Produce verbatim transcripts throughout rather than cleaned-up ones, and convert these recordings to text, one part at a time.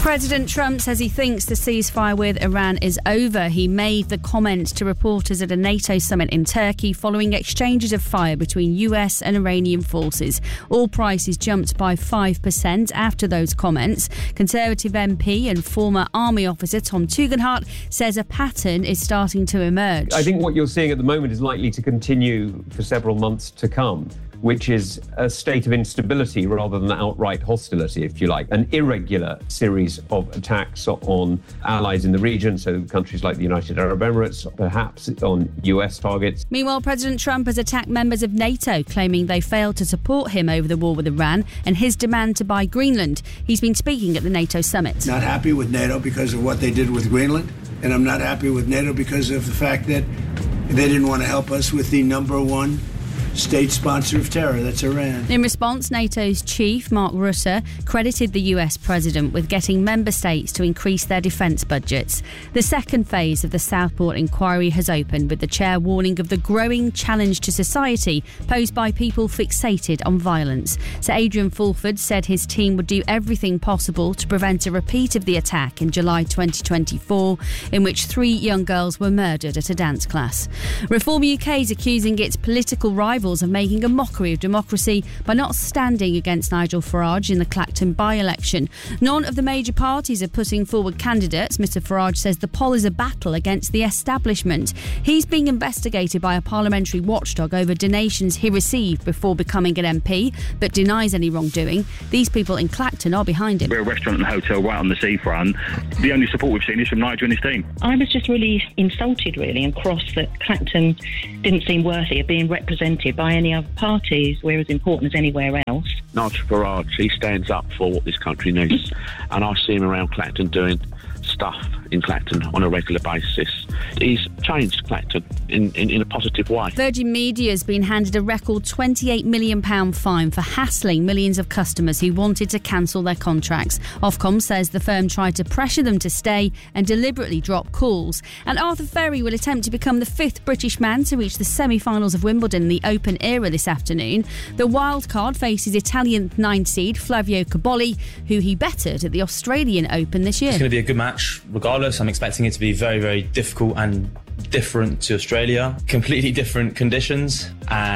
President Trump says he thinks the ceasefire with Iran is over. He made the comment to reporters at a NATO summit in Turkey following exchanges of fire between U S and Iranian forces. Oil prices jumped by five percent after those comments. Conservative M P and former army officer Tom Tugendhat says a pattern is starting to emerge. I think what you're seeing at the moment is likely to continue for several months to come, which is a state of instability rather than outright hostility, if you like. An irregular series of attacks on allies in the region, so countries like the United Arab Emirates, perhaps on U S targets. Meanwhile, President Trump has attacked members of NATO, claiming they failed to support him over the war with Iran and his demand to buy Greenland. He's been speaking at the NATO summit. Not happy with NATO because of what they did with Greenland, and I'm not happy with NATO because of the fact that they didn't want to help us with the number one state sponsor of terror, that's Iran. In response, NATO's chief, Mark Rutte, credited the U S president with getting member states to increase their defence budgets. The second phase of the Southport inquiry has opened, with the chair warning of the growing challenge to society posed by people fixated on violence. Sir Adrian Fulford said his team would do everything possible to prevent a repeat of the attack in July twenty twenty-four, in which three young girls were murdered at a dance class. Reform U K is accusing its political rivals of making a mockery of democracy by not standing against Nigel Farage in the Clacton by-election. None of the major parties are putting forward candidates. Mr Farage says the poll is a battle against the establishment. He's being investigated by a parliamentary watchdog over donations he received before becoming an M P, but denies any wrongdoing. These people in Clacton are behind him. We're a restaurant and hotel right on the seafront. The only support we've seen is from Nigel and his team. I was just really insulted, really, and cross that Clacton didn't seem worthy of being represented by any other parties. We're as important as anywhere else. Nigel Farage, he stands up for what this country needs, and I see him around Clacton doing stuff in Clacton on a regular basis. He's changed Clacton in, in, in a positive way. Virgin Media has been handed a record twenty-eight million pounds fine for hassling millions of customers who wanted to cancel their contracts. Ofcom says the firm tried to pressure them to stay and deliberately drop calls. And Arthur Ferry will attempt to become the fifth British man to reach the semi-finals of Wimbledon in the Open era this afternoon. The wild card faces Italian nine seed Flavio Cobolli, who he bettered at the Australian Open this year. It's going to be a good match regardless. I'm expecting it to be very, very difficult and different to Australia. Completely different conditions,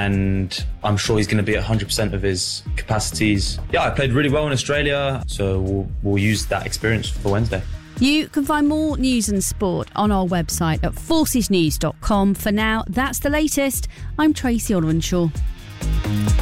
and I'm sure he's going to be at one hundred percent of his capacities. Yeah, I played really well in Australia, so we'll, we'll use that experience for Wednesday. You can find more news and sport on our website at forces news dot com. For now, that's the latest. I'm Tracy Orwanshaw.